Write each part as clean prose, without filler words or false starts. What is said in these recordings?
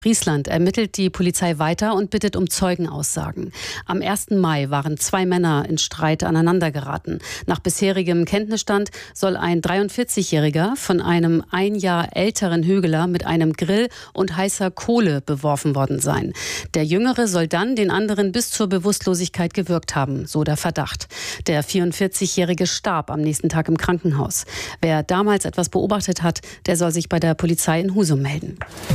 Friesland ermittelt die Polizei weiter und bittet um Zeugenaussagen. Am 1. Mai waren 2 Männer in Streit aneinandergeraten. Nach bisherigem Kenntnisstand soll ein 43-Jähriger von einem 1 Jahr älteren Hügeler mit einem Grill und heißer Kohle beworfen worden sein. Der Jüngere soll dann den anderen bis zur Bewusstlosigkeit gewürgt haben, so der Verdacht. Der 44-Jährige starb am nächsten Tag im Krankenhaus. Wer damals etwas beobachtet hat, der soll sich bei der Polizei in Husum melden.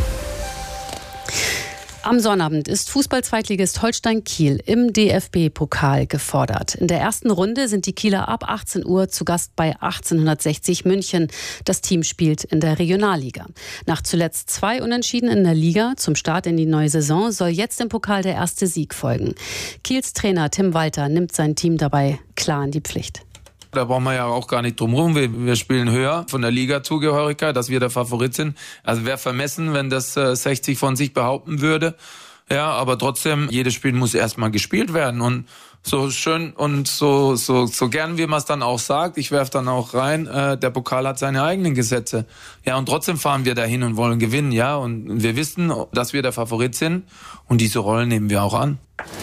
Am Sonnabend ist Fußball-Zweitligist Holstein Kiel im DFB-Pokal gefordert. In der ersten Runde sind die Kieler ab 18 Uhr zu Gast bei 1860 München. Das Team spielt in der Regionalliga. Nach zuletzt 2 Unentschieden in der Liga zum Start in die neue Saison soll jetzt im Pokal der erste Sieg folgen. Kiels Trainer Tim Walter nimmt sein Team dabei klar in die Pflicht. Da brauchen wir ja auch gar nicht drum rum. Wir spielen höher von der Liga-Zugehörigkeit, dass wir der Favorit sind. Also wäre vermessen, wenn das 60 von sich behaupten würde. Ja, aber trotzdem, jedes Spiel muss erstmal gespielt werden. Und so schön und so gern, wie man es dann auch sagt, ich werfe dann auch rein, der Pokal hat seine eigenen Gesetze. Ja, und trotzdem fahren wir dahin und wollen gewinnen, ja. Und wir wissen, dass wir der Favorit sind. Und diese Rolle nehmen wir auch an.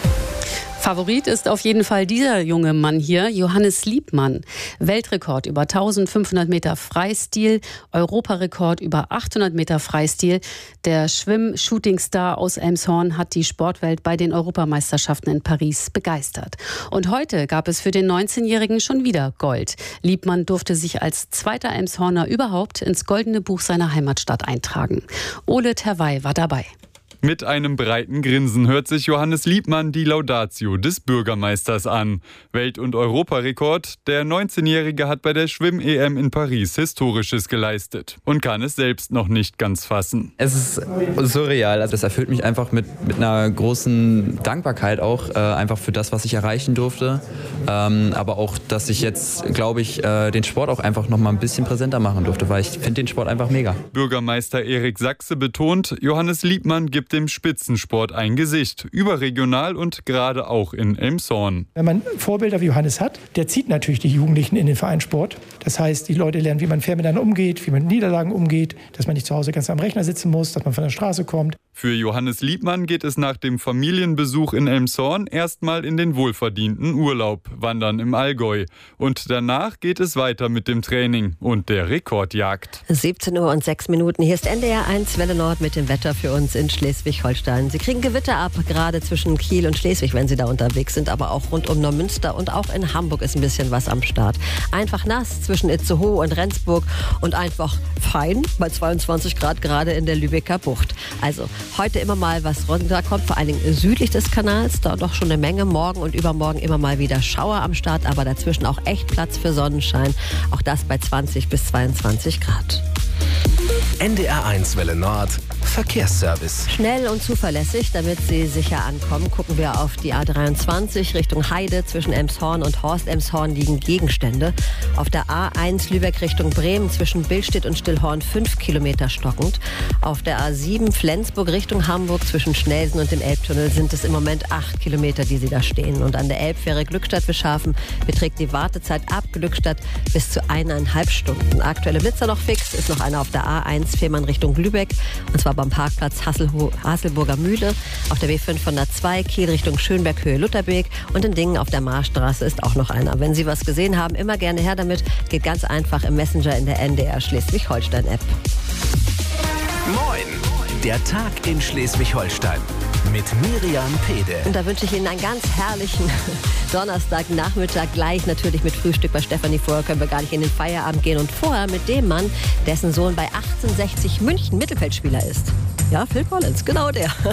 Favorit ist auf jeden Fall dieser junge Mann hier, Johannes Liebmann. Weltrekord über 1500 Meter Freistil, Europarekord über 800 Meter Freistil. Der Schwimm-Shooting-Star aus Elmshorn hat die Sportwelt bei den Europameisterschaften in Paris begeistert. Und heute gab es für den 19-Jährigen schon wieder Gold. Liebmann durfte sich als zweiter Elmshorner überhaupt ins Goldene Buch seiner Heimatstadt eintragen. Ole Terwey war dabei. Mit einem breiten Grinsen hört sich Johannes Liebmann die Laudatio des Bürgermeisters an. Welt- und Europarekord. Der 19-Jährige hat bei der Schwimm-EM in Paris Historisches geleistet und kann es selbst noch nicht ganz fassen. Es ist surreal. Also das erfüllt mich einfach mit einer großen Dankbarkeit auch einfach für das, was ich erreichen durfte. Aber auch, dass ich jetzt, glaube ich, den Sport auch einfach noch mal ein bisschen präsenter machen durfte, weil ich finde den Sport einfach mega. Bürgermeister Erik Sachse betont, Johannes Liebmann gibt dem Spitzensport ein Gesicht, überregional und gerade auch in Elmshorn. Wenn man Vorbilder wie Johannes hat, der zieht natürlich die Jugendlichen in den Vereinssport. Das heißt, die Leute lernen, wie man fair miteinander umgeht, wie man mit Niederlagen umgeht, dass man nicht zu Hause ganz am Rechner sitzen muss, dass man von der Straße kommt. Für Johannes Liebmann geht es nach dem Familienbesuch in Elmshorn erstmal in den wohlverdienten Urlaub, Wandern im Allgäu. Und danach geht es weiter mit dem Training und der Rekordjagd. 17:06 Uhr. Hier ist NDR 1 Welle Nord mit dem Wetter für uns in Schleswig-Holstein. Sie kriegen Gewitter ab, gerade zwischen Kiel und Schleswig, wenn Sie da unterwegs sind, aber auch rund um Neumünster und auch in Hamburg ist ein bisschen was am Start. Einfach nass zwischen Itzehoe und Rendsburg und einfach fein bei 22 Grad gerade in der Lübecker Bucht. Also heute immer mal was runterkommt, vor allen Dingen südlich des Kanals, da doch schon eine Menge. Morgen und übermorgen immer mal wieder Schauer am Start, aber dazwischen auch echt Platz für Sonnenschein. Auch das bei 20 bis 22 Grad. NDR 1 Welle Nord Verkehrsservice. Schnell und zuverlässig, damit Sie sicher ankommen, gucken wir auf die A23 Richtung Heide. Zwischen Elmshorn und Horst-Elmshorn liegen Gegenstände. Auf der A1 Lübeck Richtung Bremen zwischen Billstedt und Stillhorn 5 Kilometer stockend. Auf der A7 Flensburg Richtung Hamburg zwischen Schnelsen und dem Elbtunnel sind es im Moment 8 Kilometer, die Sie da stehen. Und an der Elbfähre Glückstadt-Beschafen beträgt die Wartezeit ab Glückstadt bis zu 1,5 Stunden. Aktuelle Blitzer noch fix, ist noch einer auf der A1 Fehmarn Richtung Lübeck, und zwar beim Parkplatz Hasselburger Mühle. Auf der B502 Kiel Richtung Schönberg-Höhe Lutherbeek und in Dingen auf der Marstraße ist auch noch einer. Wenn Sie was gesehen haben, immer gerne her damit. Geht ganz einfach im Messenger in der NDR Schleswig-Holstein-App. Moin! Der Tag in Schleswig-Holstein mit Miriam Pede. Und da wünsche ich Ihnen einen ganz herrlichen Donnerstagnachmittag. Gleich natürlich mit Frühstück bei Stefanie. Vorher können wir gar nicht in den Feierabend gehen. Und vorher mit dem Mann, dessen Sohn bei 1860 München Mittelfeldspieler ist. Ja, Phil Collins, genau der.